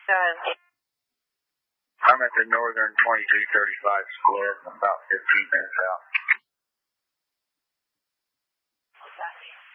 I'm at the northern 2335 square. I'm about 15 minutes out.